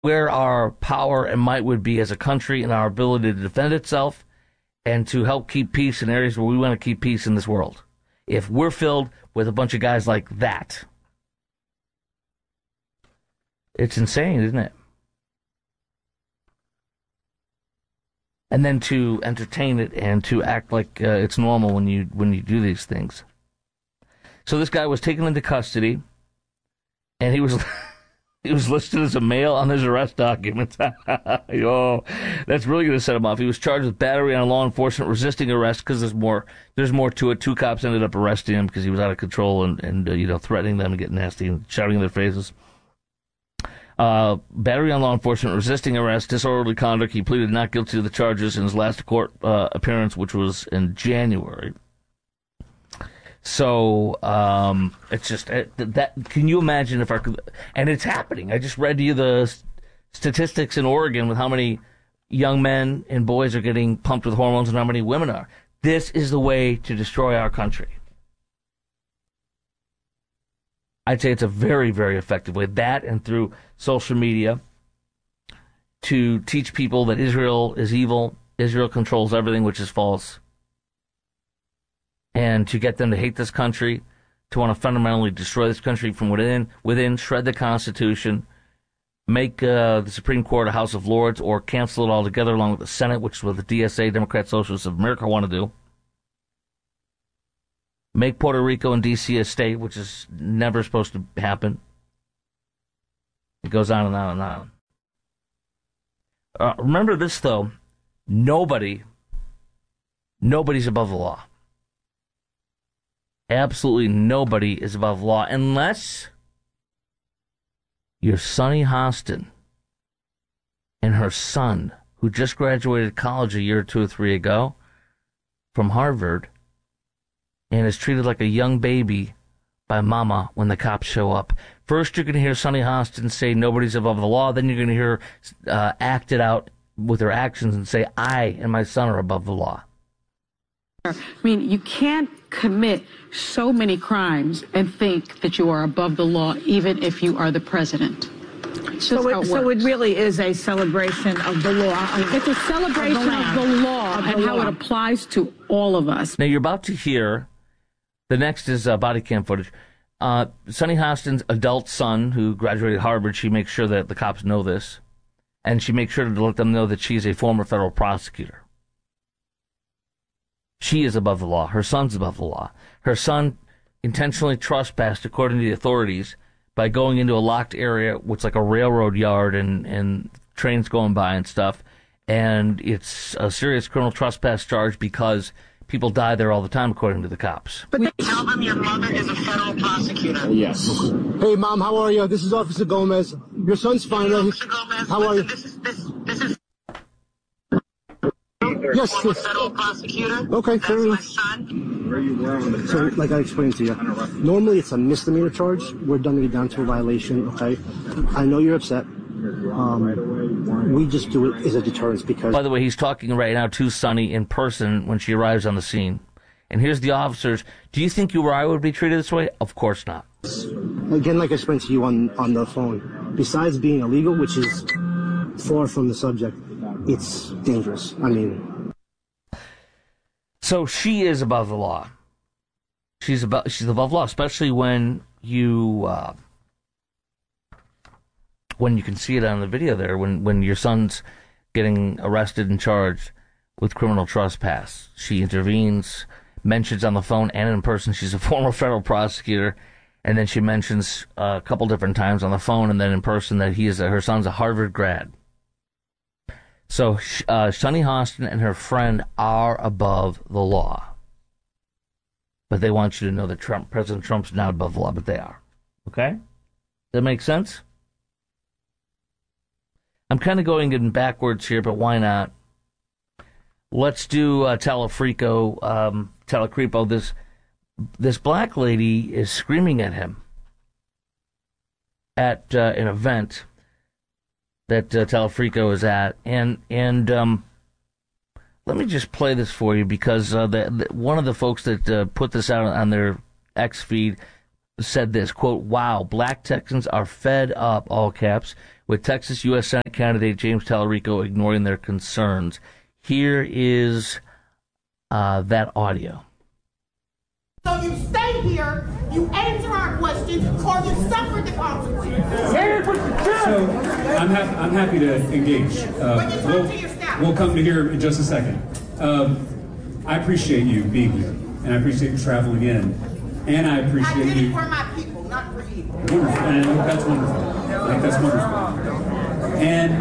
where our power and might would be as a country and our ability to defend itself and to help keep peace in areas where we want to keep peace in this world. If we're filled with a bunch of guys like that, it's insane, isn't it? And then to entertain it and to act like it's normal when you do these things. So this guy was taken into custody, and he was listed as a male on his arrest documents. Oh, that's really going to set him off. He was charged with battery on law enforcement, resisting arrest, because there's more to it. 2 cops ended up arresting him because he was out of control and threatening them and getting nasty and shouting in their faces. Battery on law enforcement, resisting arrest, disorderly conduct. He pleaded not guilty to the charges in his last court appearance, which was in January. So it's just that. Can you imagine if and it's happening? I just read to you the statistics in Oregon with how many young men and boys are getting pumped with hormones and how many women are. This is the way to destroy our country. I'd say it's a very, very effective way. That and through social media to teach people that Israel is evil, Israel controls everything, which is false, and to get them to hate this country, to want to fundamentally destroy this country from within, shred the Constitution, make the Supreme Court a House of Lords, or cancel it altogether along with the Senate, which is what the DSA, Democrat Socialists of America, want to do. Make Puerto Rico and D.C. a state, which is never supposed to happen. It goes on and on and on. Remember this, though. Nobody's above the law. Absolutely nobody is above the law unless you're Sunny Hostin and her son, who just graduated college a year or 2 or 3 ago from Harvard, and is treated like a young baby by mama when the cops show up. First, you're going to hear Sunny Hostin say nobody's above the law. Then you're going to hear her act it out with her actions and say, I and my son are above the law. I mean, you can't commit so many crimes and think that you are above the law, even if you are the president. So it really is a celebration of the law. It's a celebration of the law and how it applies to all of us. Now, you're about to hear, the next is body cam footage. Sunny Hostin's adult son, who graduated Harvard, she makes sure that the cops know this, and she makes sure to let them know that she's a former federal prosecutor. She is above the law. Her son's above the law. Her son intentionally trespassed, according to the authorities, by going into a locked area, which is like a railroad yard and trains going by and stuff. And it's a serious criminal trespass charge because people die there all the time, according to the cops. But tell them your mother is a federal prosecutor. Yes. Hey, Mom, how are you? This is Officer Gomez. Your son's fine. Officer Gomez, how are you? This is Yes, former yes. federal prosecutor. Okay, That's fair my enough. son. So, like I explained to you, normally it's a misdemeanor charge. We're dumbing it down to a violation, okay? I know you're upset. We just do it as a deterrence because... By the way, he's talking right now to Sunny in person when she arrives on the scene. And here's the officers. Do you think you or I would be treated this way? Of course not. Again, like I explained to you on the phone, besides being illegal, which is far from the subject, it's dangerous. I mean... So she is above the law. She's above law, especially when you can see it on the video there, when your son's getting arrested and charged with criminal trespass. She intervenes, mentions on the phone and in person she's a former federal prosecutor, and then she mentions a couple different times on the phone and then in person that her son's a Harvard grad. So Sunny Hostin and her friend are above the law. But they want you to know that President Trump's not above the law, but they are. Okay? Does that make sense? I'm kind of going in backwards here, but why not? Let's do Telecreepo. This black lady is screaming at him at an event that Telefrico is at, and let me just play this for you because one of the folks that put this out on their X feed said this, quote, "Wow, black Texans are fed up," all caps, with Texas U.S. Senate candidate James Tallarico ignoring their concerns. Here is that audio. So you stay here, you answer our questions, or you suffer the consequences. So I'm happy to engage. We'll come to here in just a second. I appreciate you being here, and I appreciate you traveling in, and I appreciate I did you. it for my people, not for you. Wonderful, and that's wonderful. I think that's wonderful. And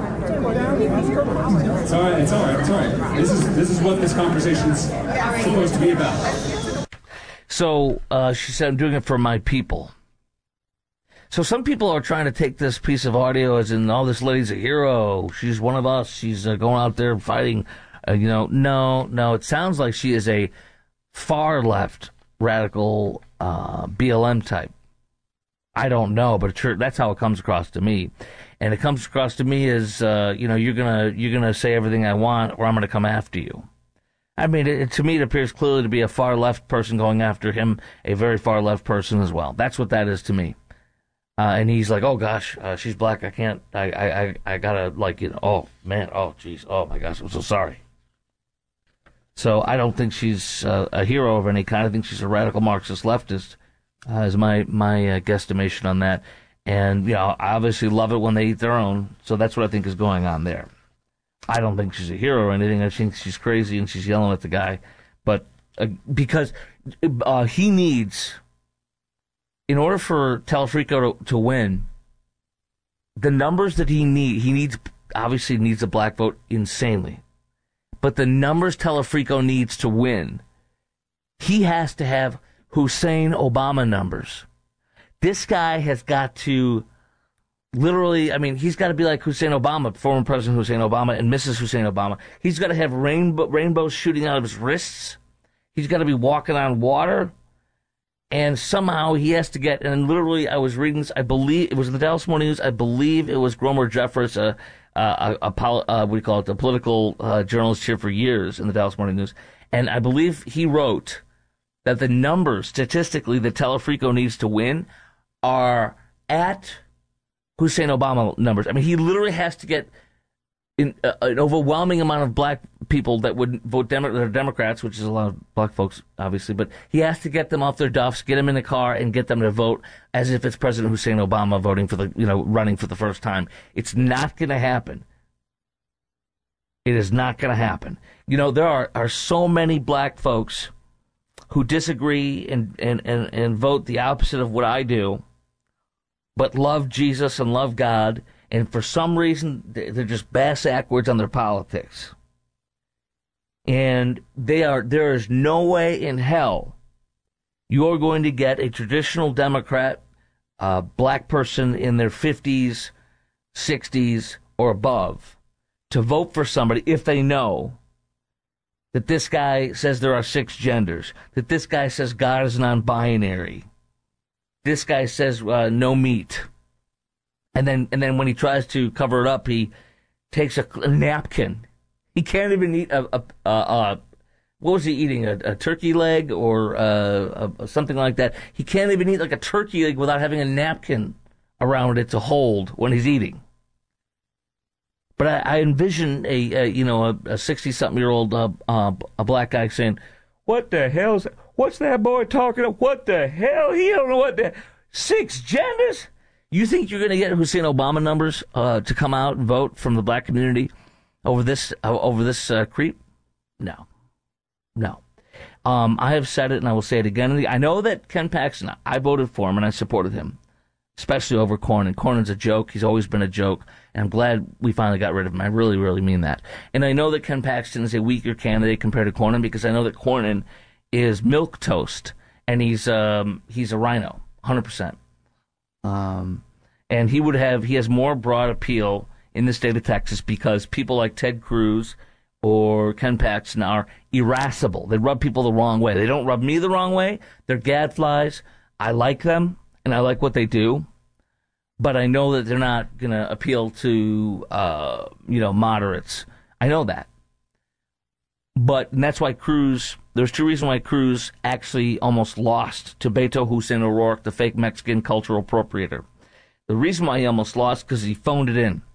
it's all right. It's all right. It's all right. This is what this conversation's supposed to be about. So she said, "I'm doing it for my people." So some people are trying to take this piece of audio as in, "Oh, this lady's a hero. She's one of us. She's going out there fighting." No. It sounds like she is a far left radical BLM type. I don't know, but sure, that's how it comes across to me. And it comes across to me as, you're gonna say everything I want, or I'm gonna come after you. I mean, to me, it appears clearly to be a far left person going after him, a very far left person as well. That's what that is to me. And he's like, "Oh gosh, she's black. I can't. I gotta Oh man. Oh jeez. Oh my gosh. I'm so sorry." So I don't think she's a hero of any kind. I think she's a radical Marxist leftist. Is my guesstimation on that. And I obviously love it when they eat their own. So that's what I think is going on there. I don't think she's a hero or anything. I think she's crazy and she's yelling at the guy. But because he needs, in order for Tallarico to win, the numbers that he needs a black vote insanely. But the numbers Tallarico needs to win, he has to have Hussein Obama numbers. This guy has got to literally, he's got to be like Hussein Obama, former President Hussein Obama and Mrs. Hussein Obama. He's got to have rainbows shooting out of his wrists. He's got to be walking on water. And somehow he has to get, and literally I was reading this, I believe, it was in the Dallas Morning News, I believe it was Gromer Jeffers, a political journalist here for years in the Dallas Morning News. And I believe he wrote that the numbers, statistically, that Tallarico needs to win are at Hussein Obama numbers. He literally has to get an overwhelming amount of black people that would vote Democrats, which is a lot of black folks, obviously, but he has to get them off their duffs, get them in the car, and get them to vote as if it's President Hussein Obama voting for running for the first time. It's not going to happen. It is not going to happen. There are so many black folks who disagree and vote the opposite of what I do, but love Jesus and love God, and for some reason they're just bass-ackwards on their politics. And there is no way in hell you're going to get a traditional Democrat, black person in their 50s, 60s, or above to vote for somebody if they know that this guy says there are 6 genders, that this guy says God is non-binary, this guy says no meat, and then when he tries to cover it up, he takes a napkin. He can't even eat what was he eating? A turkey leg or something like that. He can't even eat like a turkey leg without having a napkin around it to hold when he's eating. But I envision a 60-something-year-old a black guy saying, "What the hell? What's that boy talking about? What the hell? He don't know what the 6 genders." You think you're going to get Hussein Obama numbers to come out and vote from the black community over this creep? No. I have said it and I will say it again. I know that Ken Paxton, I voted for him and I supported him, especially over Cornyn. Cornyn's a joke. He's always been a joke. And I'm glad we finally got rid of him. I really, really mean that. And I know that Ken Paxton is a weaker candidate compared to Cornyn because I know that Cornyn is milquetoast and he's a rhino, 100%. And he has more broad appeal in the state of Texas because people like Ted Cruz or Ken Paxton are irascible. They rub people the wrong way. They don't rub me the wrong way. They're gadflies. I like them, and I like what they do. But I know that they're not going to appeal to, moderates. I know that. and that's why Cruz, there's two reasons why Cruz actually almost lost to Beto Hussein O'Rourke, the fake Mexican cultural appropriator. The reason why he almost lost because he phoned it in.